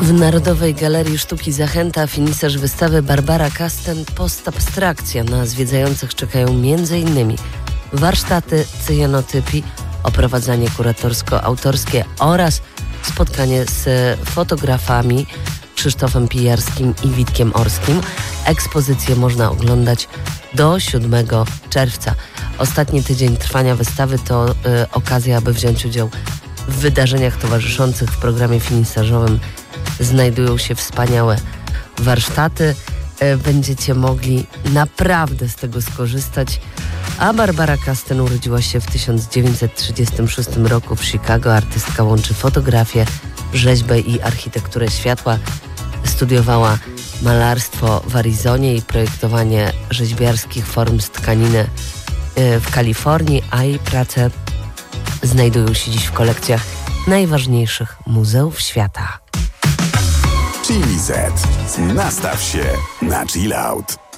W Narodowej Galerii Sztuki Zachęta finiserz wystawy Barbara Kasten Postabstrakcja. Na zwiedzających czekają m.in. warsztaty cyjanotypii, oprowadzanie kuratorsko-autorskie oraz spotkanie z fotografami Krzysztofem Pijarskim i Witkiem Orskim. Ekspozycję można oglądać do 7 czerwca. Ostatni tydzień trwania wystawy to okazja, aby wziąć udział w wydarzeniach towarzyszących w programie finisażowym. Znajdują się wspaniałe warsztaty. Będziecie mogli naprawdę z tego skorzystać. A Barbara Kasten urodziła się w 1936 roku w Chicago. Artystka łączy fotografię, rzeźbę i architekturę światła. Studiowała malarstwo w Arizonie i projektowanie rzeźbiarskich form z tkaniny w Kalifornii, a jej prace znajdują się dziś w kolekcjach najważniejszych muzeów świata. Chili Z. Nastaw się na chill out.